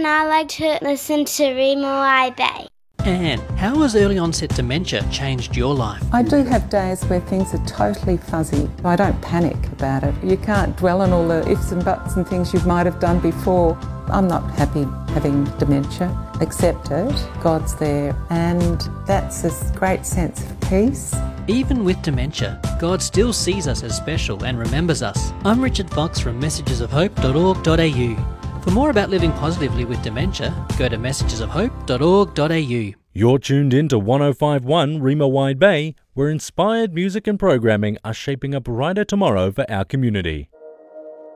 I like to listen to Remo Bay. Anne, how has early onset dementia changed your life? I do have days where things are totally fuzzy. I don't panic about it. You can't dwell on all the ifs and buts and things you might have done before. I'm not happy having dementia. Accept it. God's there. And that's a great sense of peace. Even with dementia, God still sees us as special and remembers us. I'm Richard Fox from messagesofhope.org.au. For more about living positively with dementia, go to messagesofhope.org.au. You're tuned in to 105.1 Rema Wide Bay, where inspired music and programming are shaping a brighter tomorrow for our community.